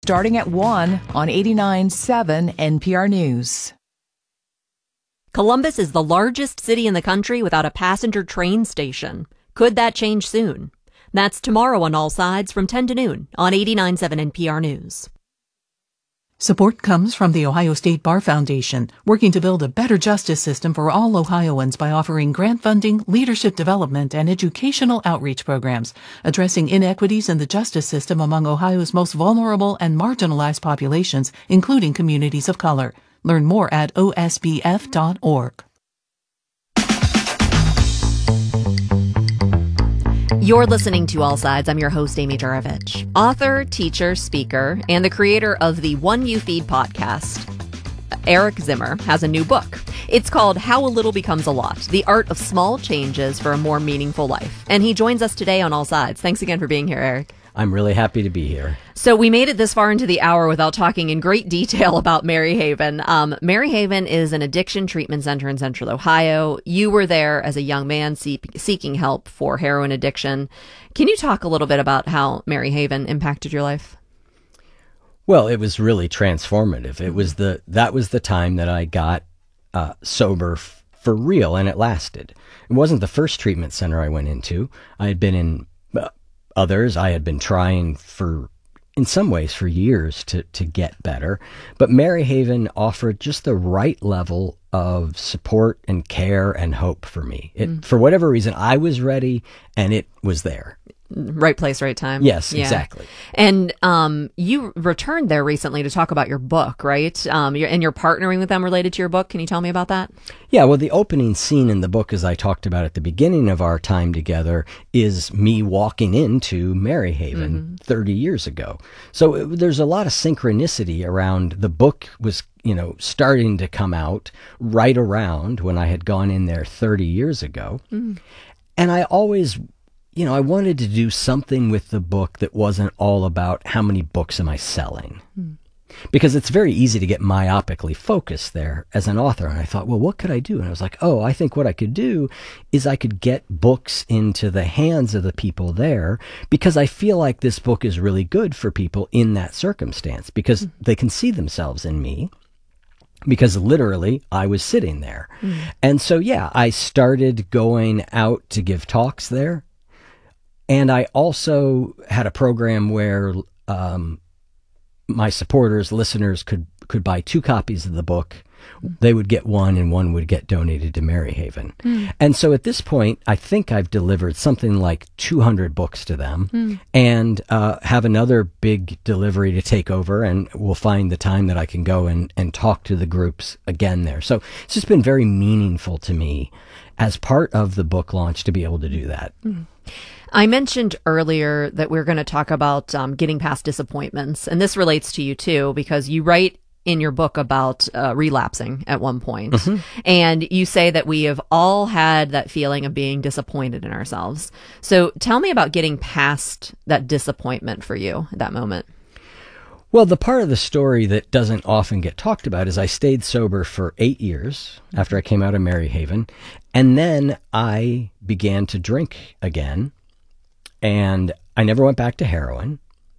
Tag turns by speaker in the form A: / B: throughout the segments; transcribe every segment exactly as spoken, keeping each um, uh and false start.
A: starting at one on eighty-nine point seven N P R News.
B: Columbus is the largest city in the country without a passenger train station. Could that change soon? That's tomorrow on All Sides from ten to noon on eighty-nine point seven N P R News.
C: Support comes from the Ohio State Bar Foundation, working to build a better justice system for all Ohioans by offering grant funding, leadership development, and educational outreach programs, addressing inequities in the justice system among Ohio's most vulnerable and marginalized populations, including communities of color. Learn more at O S B F dot org.
B: You're listening to All Sides. I'm your host, Amy Juravich. Author, teacher, speaker, and the creator of the One You Feed podcast, Eric Zimmer, has a new book. It's called How a Little Becomes a Lot, The Art of Small Changes for a More Meaningful Life. And he joins us today on All Sides. Thanks again for being here, Eric.
D: I'm really happy to be here.
B: So we made it this far into the hour without talking in great detail about Mary Haven. Um, Mary Haven is an addiction treatment center in Central Ohio. You were there as a young man see- seeking help for heroin addiction. Can you talk a little bit about how Mary Haven impacted your life?
D: Well, it was really transformative. It was the that was the time that I got uh, sober f- for real, and it lasted. It wasn't the first treatment center I went into. I had been in uh, others. I had been trying for, in some ways, for years to, to get better. But Mary Haven offered just the right level of support and care and hope for me. It, mm. For whatever reason, I was ready and it was there.
B: Right place, right time.
D: Yes,
B: yeah.
D: Exactly.
B: And um, you returned there recently to talk about your book, right? Um, you're, and you're partnering with them related to your book. Can you tell me about that?
D: Yeah, well, the opening scene in the book, as I talked about at the beginning of our time together, is me walking into Mary Haven mm-hmm. thirty years ago. So it, there's a lot of synchronicity around the book was, you know, starting to come out right around when I had gone in there thirty years ago. Mm. And I always... You know, I wanted to do something with the book that wasn't all about how many books am I selling. Hmm. Because it's very easy to get myopically focused there as an author. And I thought, well, what could I do? And I was like, oh, I think what I could do is I could get books into the hands of the people there, because I feel like this book is really good for people in that circumstance, because hmm. they can see themselves in me. Because literally, I was sitting there. Hmm. And so, yeah, I started going out to give talks there. And I also had a program where um, my supporters, listeners, could, could buy two copies of the book. They would get one, and one would get donated to Mary Haven. Mm. And so at this point, I think I've delivered something like two hundred books to them, mm. and uh, have another big delivery to take over, and we'll find the time that I can go and, and talk to the groups again there. So it's just been very meaningful to me as part of the book launch to be able to do that.
B: Mm. I mentioned earlier that we're going to talk about um, getting past disappointments, and this relates to you too, because you write in your book about uh, relapsing at one point, mm-hmm. and you say that we have all had that feeling of being disappointed in ourselves. So tell me about getting past that disappointment for you at that moment.
D: Well, the part of the story that doesn't often get talked about is I stayed sober for eight years after I came out of Mary Haven, and then I began to drink again. And I never went back to heroin.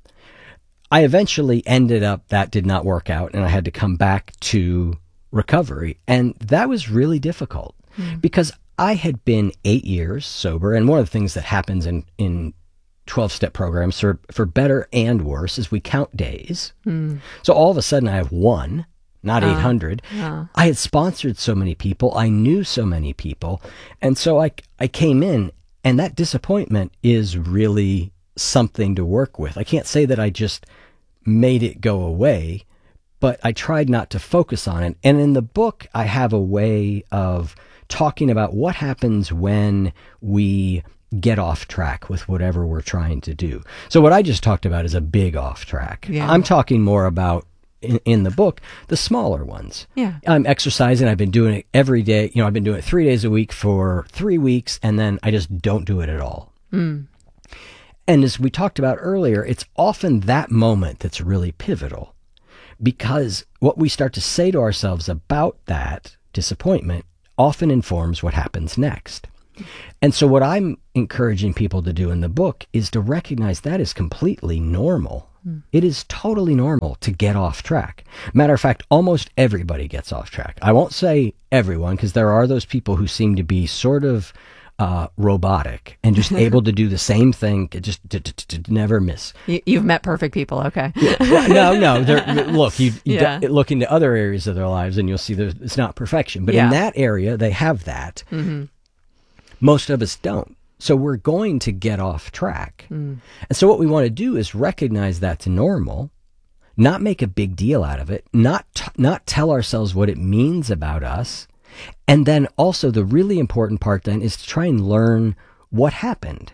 D: I eventually ended up, that did not work out, and I had to come back to recovery. And that was really difficult mm. because I had been eight years sober. And one of the things that happens in, in twelve-step programs, for, for better and worse, is we count days. Mm. So all of a sudden I have one, not uh, eight hundred. Uh. I had sponsored so many people. I knew so many people. And so I, I came in. And that disappointment is really something to work with. I can't say that I just made it go away, but I tried not to focus on it. And in the book, I have a way of talking about what happens when we get off track with whatever we're trying to do. So what I just talked about is a big off track. Yeah. I'm talking more about, in, in the book, the smaller ones. Yeah. I'm exercising. I've been doing it every day. You know, I've been doing it three days a week for three weeks, and then I just don't do it at all. Mm. And as we talked about earlier, it's often that moment that's really pivotal, because what we start to say to ourselves about that disappointment often informs what happens next. And so what I'm encouraging people to do in the book is to recognize that is completely normal. Mm. It is totally normal to get off track. Matter of fact, almost everybody gets off track. I won't say everyone, because there are those people who seem to be sort of uh, robotic and just able to do the same thing, just to, to, to never miss.
B: You, you've met perfect people, okay?
D: Yeah, no, no. Look, you, you
B: yeah.
D: d- look into other areas of their lives, and you'll see that it's not perfection. But
B: yeah.
D: in that area, they have that. Mm-hmm. Most of us don't. So we're going to get off track. Mm. And so what we want to do is recognize that's normal, not make a big deal out of it, not t- not tell ourselves what it means about us. And then also the really important part then is to try and learn what happened.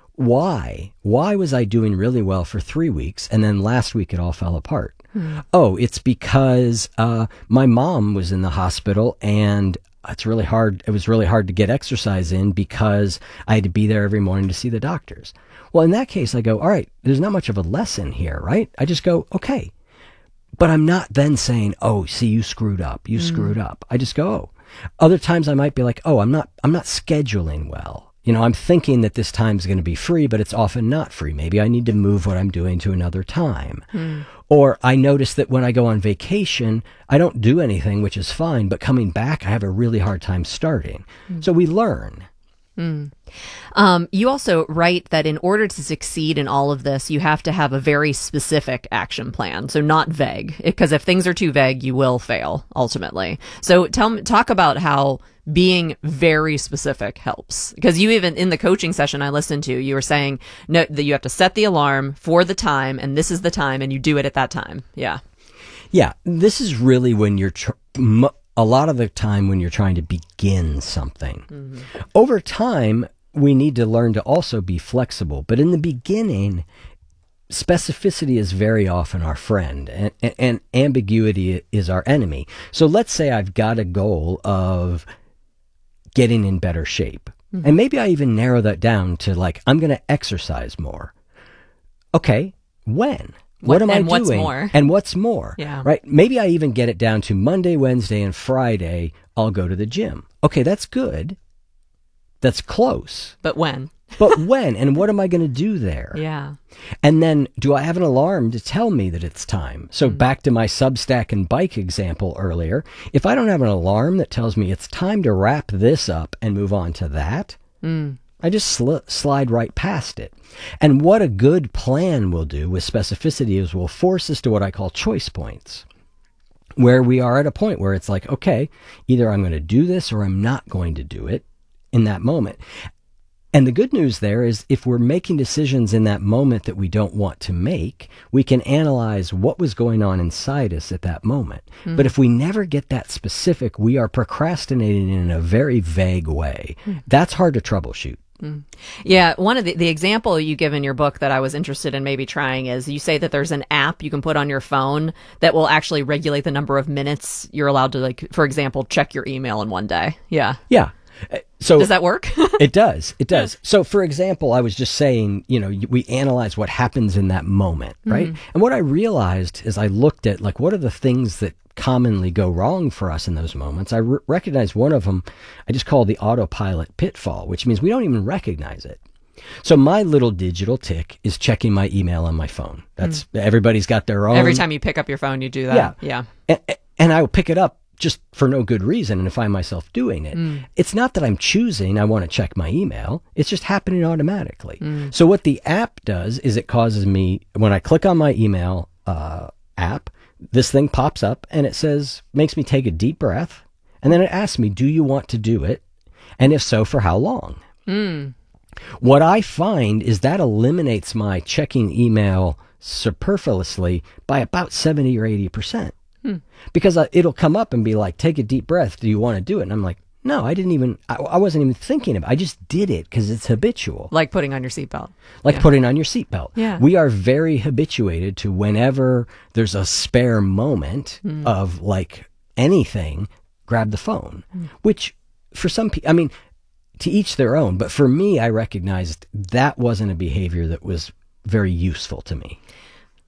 D: Why? Why was I doing really well for three weeks and then last week it all fell apart? Mm. Oh, it's because uh, my mom was in the hospital and it's really hard. It was really hard to get exercise in because I had to be there every morning to see the doctors. Well, in that case, I go, all right, there's not much of a lesson here, right? I just go, okay. But I'm not then saying, oh, see, you screwed up. You mm. screwed up. I just go, oh. Other times I might be like, oh, I'm not, I'm not scheduling well. You know, I'm thinking that this time's going to be free, but it's often not free. Maybe I need to move what I'm doing to another time. Mm. Or I notice that when I go on vacation, I don't do anything, which is fine, but coming back, I have a really hard time starting. Mm. So we learn.
B: Mm. Um, you also write that in order to succeed in all of this, you have to have a very specific action plan. So not vague, because if things are too vague, you will fail ultimately. So tell me, talk about how being very specific helps. Because you even in the coaching session I listened to, you were saying no, that you have to set the alarm for the time, and this is the time, and you do it at that time. Yeah.
D: Yeah. This is really when you're tr- m- a lot of the time when you're trying to begin something. Mm-hmm. Over time, we need to learn to also be flexible. But in the beginning, specificity is very often our friend, and, and, and ambiguity is our enemy. So let's say I've got a goal of getting in better shape. Mm-hmm. And maybe I even narrow that down to like, I'm going to exercise more. Okay, when? What, what am I doing?
B: What's more?
D: And what's more?
B: Yeah.
D: Right? Maybe I even get it down to Monday, Wednesday, and Friday, I'll go to the gym. Okay, that's good. That's close.
B: But when?
D: But when? And what am I going to do there?
B: Yeah.
D: And then do I have an alarm to tell me that it's time? So mm. back to my Substack and bike example earlier. If I don't have an alarm that tells me it's time to wrap this up and move on to that, mm. I just sl- slide right past it. And what a good plan will do with specificity is will force us to what I call choice points, where we are at a point where it's like, okay, either I'm going to do this or I'm not going to do it in that moment. And the good news there is if we're making decisions in that moment that we don't want to make, we can analyze what was going on inside us at that moment. Mm. But if we never get that specific, we are procrastinating in a very vague way. Mm. That's hard to troubleshoot.
B: Mm. Yeah, one of the, the example you give in your book that I was interested in maybe trying is you say that there's an app you can put on your phone that will actually regulate the number of minutes you're allowed to, like, for example, check your email in one day. Yeah.
D: Yeah. So
B: does that work?
D: It does. It does. Yeah. So, for example, I was just saying, you know, we analyze what happens in that moment, right? Mm-hmm. And what I realized is I looked at, like, what are the things that commonly go wrong for us in those moments? I re- recognized one of them I just call the autopilot pitfall, which means we don't even recognize it. So my little digital tick is checking my email on my phone. That's mm. everybody's got their own.
B: Every time you pick up your phone, you do that.
D: Yeah.
B: Yeah.
D: And, and I will pick it up just for no good reason and find myself doing it. Mm. It's not that I'm choosing I want to check my email. It's just happening automatically. Mm. So what the app does is it causes me, when I click on my email uh, app, this thing pops up and it says, makes me take a deep breath. And then it asks me, do you want to do it? And if so, for how long? Mm. What I find is that eliminates my checking email superfluously by about seventy or eighty percent. Hmm. Because uh, it'll come up and be like, take a deep breath. Do you want to do it? And I'm like, no, I didn't even, I, I wasn't even thinking of it. I just did it because it's habitual.
B: Like putting on your seatbelt.
D: Like
B: yeah.
D: putting on your seatbelt.
B: Yeah.
D: We are very habituated to whenever there's a spare moment mm. of like anything, grab the phone, mm. which for some people, I mean, to each their own. But for me, I recognized that wasn't a behavior that was very useful to me.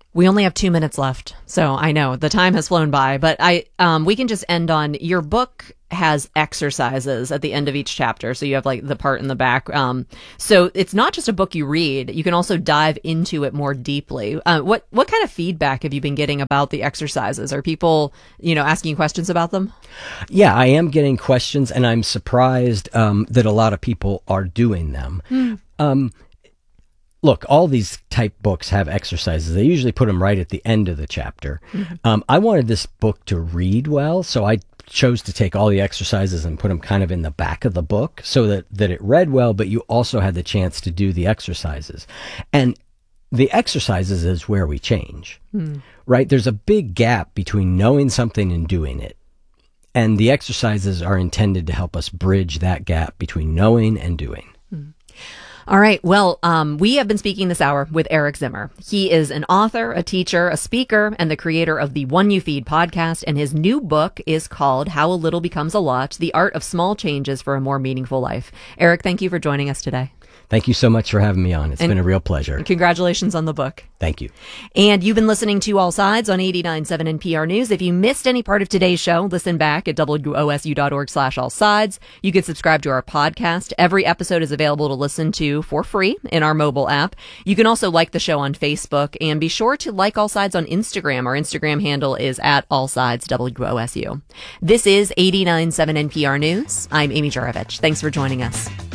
B: We only have two minutes left, so I know the time has flown by, but I um, we can just end on your book has exercises at the end of each chapter. So you have like the part in the back. Um, so it's not just a book you read. You can also dive into it more deeply. Uh, what, what kind of feedback have you been getting about the exercises? Are people, you know, asking questions about them?
D: Yeah, I am getting questions, and I'm surprised um, that a lot of people are doing them. Mm. Um, Look, all these type books have exercises. They usually put them right at the end of the chapter. Mm-hmm. Um, I wanted this book to read well, so I chose to take all the exercises and put them kind of in the back of the book so that, that it read well, but you also had the chance to do the exercises. And the exercises is where we change, mm. right? There's a big gap between knowing something and doing it. And the exercises are intended to help us bridge that gap between knowing and doing.
B: Mm. All right. Well, um, we have been speaking this hour with Eric Zimmer. He is an author, a teacher, a speaker, and the creator of the One You Feed podcast. And his new book is called How a Little Becomes a Lot, The Art of Small Changes for a More Meaningful Life. Eric, thank you for joining us today.
D: Thank you so much for having me on. It's
B: and
D: been a real pleasure.
B: Congratulations on the book.
D: Thank you.
B: And you've been listening to All Sides on eighty-nine point seven N P R News. If you missed any part of today's show, listen back at W O S U dot org slash all sides. You can subscribe to our podcast. Every episode is available to listen to for free in our mobile app. You can also like the show on Facebook, and be sure to like All Sides on Instagram. Our Instagram handle is at All Sides W O S U. This is eighty-nine point seven N P R News. I'm Amy Juravich. Thanks for joining us.